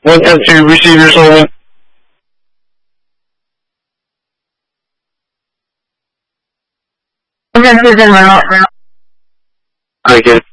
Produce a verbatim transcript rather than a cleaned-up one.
One ten two, receive your assignment. Okay, okay, okay, right, right. I get it.